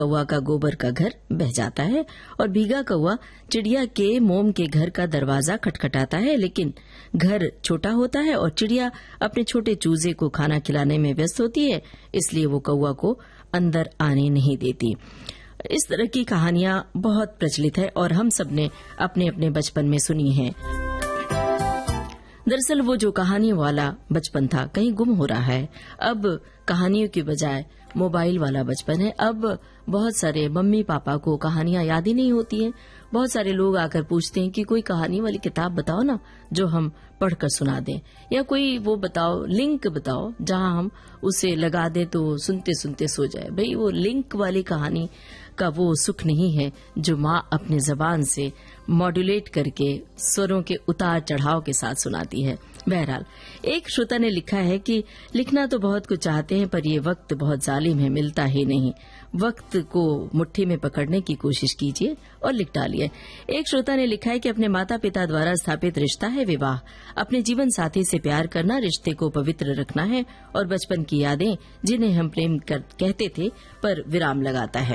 कौवा का गोबर का घर बह जाता है और भीगा कौवा चिड़िया के मोम के घर का दरवाजा खटखटाता है, लेकिन घर छोटा होता है और चिड़िया अपने छोटे चूजे को खाना खिलाने में व्यस्त होती है, इसलिए वो कौवा को अंदर आने नहीं देती। इस तरह की कहानियां बहुत प्रचलित है और हम सब ने अपने अपने बचपन में सुनी हैं। दरअसल वो जो कहानियों वाला बचपन था कहीं गुम हो रहा है। अब कहानियों की बजाय मोबाइल वाला बचपन है। अब बहुत सारे मम्मी पापा को कहानियां याद ही नहीं होती हैं। बहुत सारे लोग आकर पूछते हैं कि कोई कहानी वाली किताब बताओ ना जो हम पढ़कर सुना दें, या कोई वो बताओ, लिंक बताओ जहां हम उसे लगा दें तो सुनते सुनते सो जाए। भाई वो लिंक वाली कहानी का वो सुख नहीं है जो माँ अपने जबान से मॉड्यूलेट करके स्वरों के उतार चढ़ाव के साथ सुनाती है। बहरहाल एक श्रोता ने लिखा है कि लिखना तो बहुत कुछ चाहते हैं पर ये वक्त बहुत जालिम है, मिलता ही नहीं। वक्त को मुट्ठी में पकड़ने की कोशिश कीजिए और लिख डालिए। एक श्रोता ने लिखा है कि अपने माता पिता द्वारा स्थापित रिश्ता है विवाह। अपने जीवन साथी से प्यार करना, रिश्ते को पवित्र रखना है और बचपन की यादें जिन्हें हम प्रेम कहते थे पर विराम लगाता है।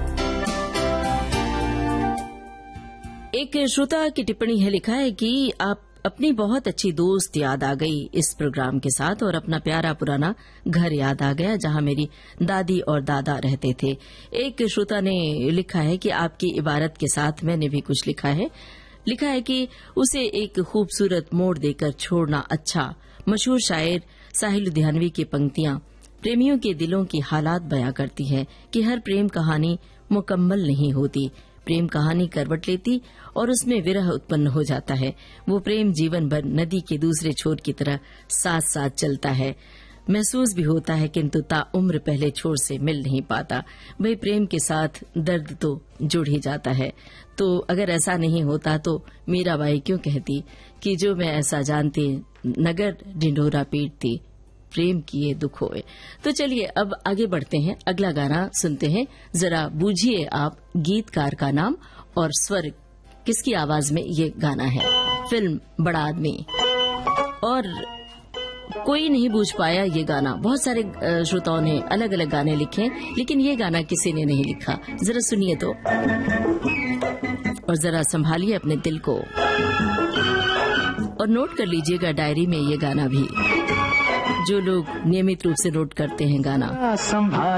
एक श्रोता की टिप्पणी है, लिखा है कि आप अपनी बहुत अच्छी दोस्त याद आ गई इस प्रोग्राम के साथ और अपना प्यारा पुराना घर याद आ गया जहां मेरी दादी और दादा रहते थे। एक श्रोता ने लिखा है कि आपकी इबारत के साथ मैंने भी कुछ लिखा है कि उसे एक खूबसूरत मोड़ देकर छोड़ना अच्छा। मशहूर शायर साहिल लुधियानवी की पंक्तियां प्रेमियों के दिलों की हालात बयां करती है कि हर प्रेम कहानी मुकम्मल नहीं होती। प्रेम कहानी करवट लेती और उसमें विरह उत्पन्न हो जाता है। वो प्रेम जीवन भर नदी के दूसरे छोर की तरह साथ साथ चलता है, महसूस भी होता है किंतु ताउम्र पहले छोर से मिल नहीं पाता। वही प्रेम के साथ दर्द तो जुड़ ही जाता है। तो अगर ऐसा नहीं होता तो मीराबाई क्यों कहती कि जो मैं ऐसा जानती नगर ढिंढोरा पीटती, प्रेम किए दुख होए। तो चलिए अब आगे बढ़ते हैं, अगला गाना सुनते हैं। जरा बूझिए आप गीतकार का नाम और स्वर किसकी आवाज में ये गाना है। फिल्म बड़ा आदमी। और कोई नहीं बूझ पाया ये गाना। बहुत सारे श्रोताओं ने अलग अलग गाने लिखे, लेकिन ये गाना किसी ने नहीं लिखा। जरा सुनिए तो और जरा संभालिए अपने दिल को और नोट कर लीजिएगा डायरी में ये गाना भी, जो लोग नियमित रूप से नोट करते हैं गाना।